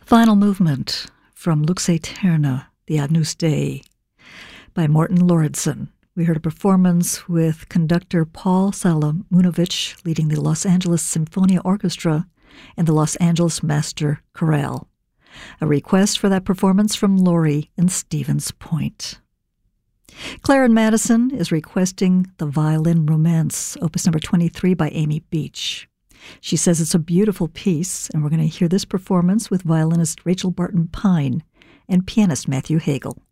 Final movement from Lux Aeterna, the Agnus Dei, by Morten Lauridsen. We heard a performance with conductor Paul Salamunovich leading the Los Angeles Symphonia Orchestra and the Los Angeles Master Chorale. A request for that performance from Lori in Stevens Point. Claire in Madison is requesting the Violin Romance, opus number 23 by Amy Beach. She says it's a beautiful piece, and we're going to hear this performance with violinist Rachel Barton Pine and pianist Matthew Hagel.